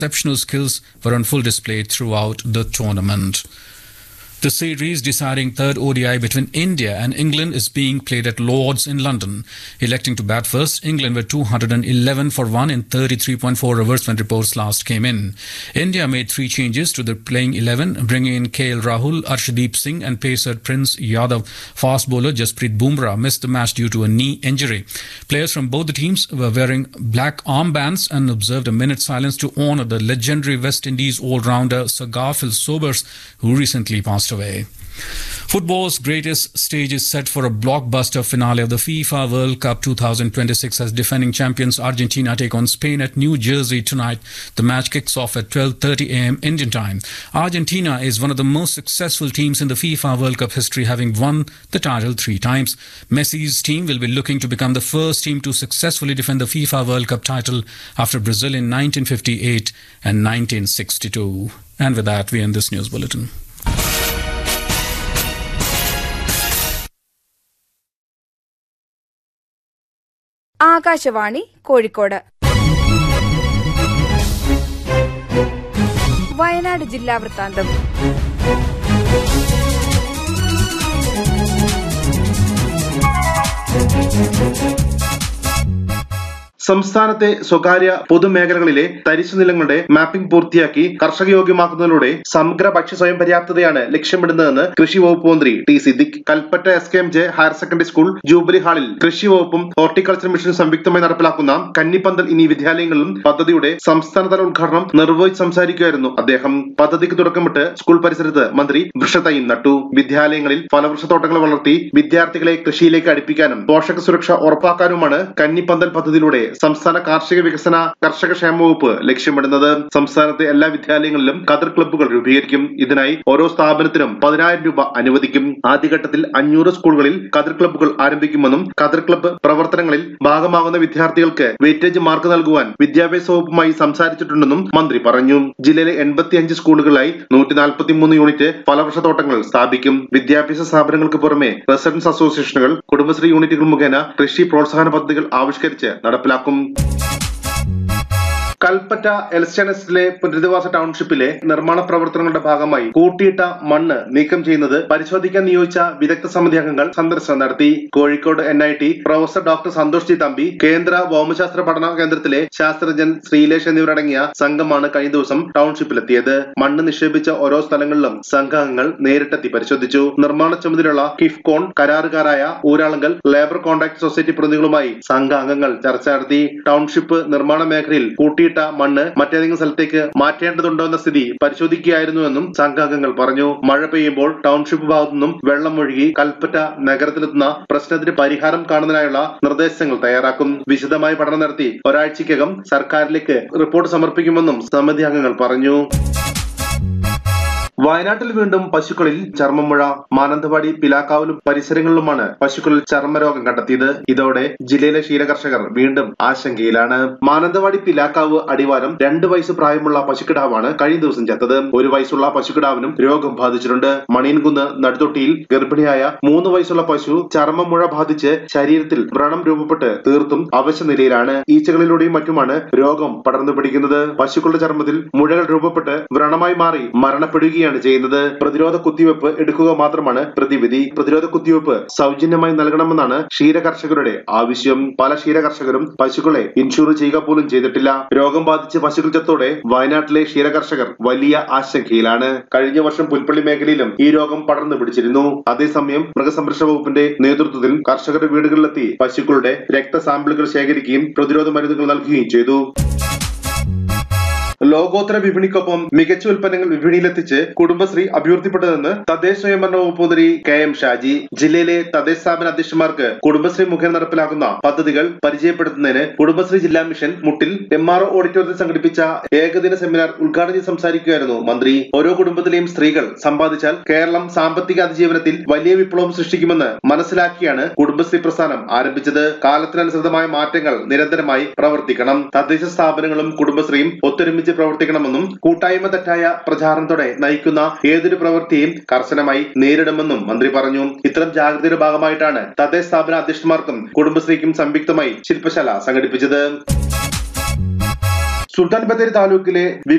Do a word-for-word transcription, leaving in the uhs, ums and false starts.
exceptional skills were on full display throughout the tournament. The series deciding third O D I between India and England is being played at Lord's in London. Electing to bat first, England were two hundred eleven for one in thirty-three point four overs when reports last came in. India made three changes to the playing eleven, bringing in K L Rahul, Arshdeep Singh and pacer Prince Yadav. Fast bowler Jasprit Bumrah missed the match due to a knee injury. Players from both the teams were wearing black armbands and observed a minute's silence to honour the legendary West Indies all-rounder Sir Garfield Sobers, who recently passed away. Football's greatest stage is set for a blockbuster finale of the FIFA World Cup twenty twenty-six as defending champions Argentina take on Spain at New Jersey tonight. The match kicks off at twelve thirty a m Indian time. Argentina is one of the most successful teams in the FIFA World Cup history, having won the title three times. Messi's team will be looking to become the first team to successfully defend the FIFA World Cup title after Brazil in nineteen fifty-eight and nineteen sixty-two. And with that, we end this news bulletin. Akashvani Kozhikode. Wayanad ജില്ലാ വൃത്താന്തം. സംസ്ഥാനത്തെ സ്വകാര്യ പൊതുമേഖലകളിലെ തരിശു നിലങ്ങളുടെ mapping പൂർത്തിയാക്കി കർഷക യോഗ്യമാക്കുന്നതിലൂടെ സമഗ്ര ഭക്ഷ്യ സ്വയം പര്യാപ്തതയാണ് ലക്ഷ്യമിടുന്നതെന്ന് കൃഷി വകുപ്പ് മന്ത്രി T Siddique Kalpetta S K M J higher secondary school jubilee ഹാളിൽ കൃഷി വകുപ്പും ഹോർട്ടിക്കൾച്ചർ മിഷനും സംയുക്തമായി നടപ്പിലാക്കുന്ന കന്നിപ്പന്തൽ ഇനി വിദ്യാലയങ്ങളിലും പദ്ധതിയുടെ സംസ്ഥാനതല ഉദ്ഘാടനം നിർവഹിച്ച് സംസാരിക്കുകയായിരുന്നു അദ്ദേഹം. പദ്ധതിക്ക് തുടക്കമിട്ട് സ്കൂൾ പരിസരത്ത് മന്ത്രി വൃക്ഷത്തൈയും നട്ടു. വിദ്യാലയങ്ങളിൽ ഫലവൃക്ഷത്തോട്ടങ്ങൾ വളർത്തി വിദ്യാർത്ഥികളെ കൃഷിയിലേക്ക് അടുപ്പിക്കാനും പോഷക സുരക്ഷ ഉറപ്പാക്കാനുമാണ് കന്നിപ്പന്തൽ പദ്ധതിയിലൂടെ സംസ്ഥാന കാർഷിക വികസന കർഷക ക്ഷേമ വകുപ്പ് ലക്ഷ്യമിടുന്നത്. സംസ്ഥാനത്തെ എല്ലാ വിദ്യാലയങ്ങളിലും കതിർ ക്ലബ്ബുകൾ രൂപീകരിക്കും. ഇതിനായി ഓരോ സ്ഥാപനത്തിനും പതിനായിരം രൂപ അനുവദിക്കും. ആദ്യഘട്ടത്തിൽ അഞ്ഞൂറ് സ്കൂളുകളിൽ കതിർ ക്ലബ്ബുകൾ ആരംഭിക്കുമെന്നും കതിർ ക്ലബ്ബ് പ്രവർത്തനങ്ങളിൽ ഭാഗമാകുന്ന വിദ്യാർത്ഥികൾക്ക് വെയിറ്റേജ് മാർക്ക് നൽകുവാൻ വിദ്യാഭ്യാസ വകുപ്പുമായി സംസാരിച്ചിട്ടുണ്ടെന്നും മന്ത്രി പറഞ്ഞു. ജില്ലയിലെ എൺപത്തിയഞ്ച് സ്കൂളുകളിലായി നൂറ്റി നാൽപ്പത്തി മൂന്ന് യൂണിറ്റ് ഫലവൃക്ഷത്തോട്ടങ്ങൾ സ്ഥാപിക്കും. വിദ്യാഭ്യാസ സ്ഥാപനങ്ങൾക്ക് പുറമെ റെസിഡൻസ് അസോസിയേഷനുകൾ, കുടുംബശ്രീ യൂണിറ്റുകൾ മുഖേന കൃഷി പ്രോത്സാഹന പദ്ധതികൾ ആവിഷ്കരിച്ച് നടപ്പിലാക്കും. കൽപ്പറ്റ എൽസ്റ്റനസിലെ പുനരധിവാസ ടൗൺഷിപ്പിലെ നിർമ്മാണ പ്രവർത്തനങ്ങളുടെ ഭാഗമായി കൂട്ടിയിട്ട മണ്ണ് നീക്കം ചെയ്യുന്നത് പരിശോധിക്കാൻ നിയോഗിച്ച വിദഗ്ധ സമിതി അംഗങ്ങൾ സന്ദർശനം നടത്തി. Kozhikode N I T professor doctor Santhosh G Thampi, കേന്ദ്ര ഭൗമശാസ്ത്ര പഠന കേന്ദ്രത്തിലെ ശാസ്ത്രജ്ഞൻ ശ്രീലേഷ് എന്നിവരടങ്ങിയ സംഘമാണ് കഴിഞ്ഞ ദിവസം ടൗൺഷിപ്പിലെത്തിയത്. മണ്ണ് നിക്ഷേപിച്ച ഓരോ സ്ഥലങ്ങളിലും സംഘാംഗങ്ങൾ നേരിട്ടെത്തി പരിശോധിച്ചു. നിർമ്മാണ ചുമതലയുള്ള Kifcon കരാറുകാരായ Uralungal labour contract society പ്രതിനിധികളുമായി സംഘാംഗങ്ങൾ ചർച്ച നടത്തി. ടൗൺഷിപ്പ് നിർമ്മാണ മേഖലയിൽ കൂട്ടി മണ്ണ് മറ്റേതെങ്കിലും സ്ഥലത്തേക്ക് മാറ്റേണ്ടതുണ്ടോ എന്ന സ്ഥിതി പരിശോധിക്കുകയായിരുന്നുവെന്നും സംഘാംഗങ്ങൾ പറഞ്ഞു. മഴ പെയ്യുമ്പോൾ ടൗൺഷിപ്പ് ഭാഗത്തു നിന്നും വെള്ളം ഒഴുകി കൽപ്പറ്റ നഗരത്തിലെത്തുന്ന പ്രശ്നത്തിന് പരിഹാരം കാണുന്നതിനായുള്ള നിർദ്ദേശങ്ങൾ തയ്യാറാക്കും. വിശദമായി പഠനം നടത്തി ഒരാഴ്ചയ്ക്കകം സർക്കാരിലേക്ക് റിപ്പോർട്ട് സമർപ്പിക്കുമെന്നും സമിതി അംഗങ്ങൾ പറഞ്ഞു. വയനാട്ടിൽ വീണ്ടും പശുക്കളിൽ ചർമ്മമുഴ. മാനന്തവാടി പിലാക്കാവിലും പരിസരങ്ങളിലുമാണ് പശുക്കളിൽ ചർമ്മരോഗം കണ്ടെത്തിയത്. ഇതോടെ ജില്ലയിലെ ക്ഷീരകർഷകർ വീണ്ടും ആശങ്കയിലാണ്. മാനന്തവാടി പിലാക്കാവ് അടിവാരം രണ്ട് വയസ്സ് പ്രായമുള്ള പശുക്കിടാവാണ് കഴിഞ്ഞ ദിവസം ചത്തത്. ഒരു വയസ്സുള്ള പശുക്കിടാവിനും രോഗം ബാധിച്ചിട്ടുണ്ട്. മണിയൻകുന്ന് നടുതൊട്ടിയിൽ ഗർഭിണിയായ മൂന്ന് വയസ്സുള്ള പശു ചർമ്മമുഴ ബാധിച്ച് ശരീരത്തിൽ വ്രണം രൂപപ്പെട്ട് തീർത്തും അവശ നിലയിലാണ്. ഈച്ചകളിലൂടെയും മറ്റുമാണ് രോഗം പടർന്നു പിടിക്കുന്നത്. പശുക്കളുടെ ചർമ്മത്തിൽ മുഴകൾ രൂപപ്പെട്ട് വ്രണമായി മാറി മരണപ്പെടുകയാണ് ചെയ്യുന്നത്. പ്രതിരോധ കുത്തിവെപ്പ് എടുക്കുക മാത്രമാണ് പ്രതിവിധി. പ്രതിരോധ കുത്തിവെപ്പ് സൗജന്യമായി നൽകണമെന്നാണ് ക്ഷീരകർഷകരുടെ ആവശ്യം. പല ക്ഷീരകർഷകരും പശുക്കളെ ഇൻഷൂർ ചെയ്യുക പോലും ചെയ്തിട്ടില്ല. രോഗം ബാധിച്ച് പശുക്കൾ ചത്തോടെ വയനാട്ടിലെ ക്ഷീരകർഷകർ വലിയ ആശങ്കയിലാണ്. കഴിഞ്ഞ വർഷം പുൽപ്പള്ളി മേഖലയിലും ഈ രോഗം പടർന്നു പിടിച്ചിരുന്നു. അതേസമയം മൃഗസംരക്ഷണ വകുപ്പിന്റെ നേതൃത്വത്തിൽ കർഷകരുടെ വീടുകളിലെത്തി പശുക്കളുടെ രക്തസാമ്പിളുകൾ ശേഖരിക്കുകയും പ്രതിരോധ മരുന്നുകൾ നൽകുകയും ചെയ്തു. ലോകോത്തര വിപണിക്കൊപ്പം മികച്ച ഉൽപ്പന്നങ്ങൾ വിപണിയിലെത്തിച്ച് കുടുംബശ്രീ അഭിവൃദ്ധിപ്പെട്ടതെന്ന് തദ്ദേശ സ്വയംഭരണ വകുപ്പ് മന്ത്രി കെ എം ഷാജി. ജില്ലയിലെ തദ്ദേശ സ്ഥാപന അധ്യക്ഷന്മാർക്ക് കുടുംബശ്രീ മുഖേന നടപ്പിലാക്കുന്ന പദ്ധതികൾ പരിചയപ്പെടുത്തുന്നതിന് കുടുംബശ്രീ ജില്ലാ മിഷൻ മുട്ടിൽ എം ആർ ഒ ഓഡിറ്റോറിയത്തിൽ സംഘടിപ്പിച്ച ഏകദിന സെമിനാർ ഉദ്ഘാടനം ചെയ്ത് സംസാരിക്കുകയായിരുന്നു മന്ത്രി. ഓരോ കുടുംബത്തിലെയും സ്ത്രീകൾ സമ്പാദിച്ചാൽ കേരളം സാമ്പത്തിക അതിജീവനത്തിൽ വലിയ വിപ്ലവം സൃഷ്ടിക്കുമെന്ന് മനസ്സിലാക്കിയാണ് കുടുംബശ്രീ പ്രസ്ഥാനം ആരംഭിച്ചത്. കാലത്തിനനുസൃതമായ മാറ്റങ്ങൾ നിരന്തരമായി പ്രവർത്തിക്കണം. തദ്ദേശ സ്ഥാപനങ്ങളും കുടുംബശ്രീയും ഒത്തൊരുമിച്ച് പ്രവർത്തിക്കണമെന്നും കൂട്ടായ്മ തെറ്റായ പ്രചാരണത്തോടെ നയിക്കുന്ന ഏതൊരു പ്രവൃത്തിയും കർശനമായി നേരിടുമെന്നും മന്ത്രി പറഞ്ഞു. ഇത്തരം ജാഗ്രതയുടെ ഭാഗമായിട്ടാണ് തദ്ദേശ സ്ഥാപന അധ്യക്ഷന്മാർക്കും കുടുംബശ്രീക്കും സംയുക്തമായി ശില്പശാല സംഘടിപ്പിച്ചത്. സുൽത്താൻ ബത്തേരി താലൂക്കിലെ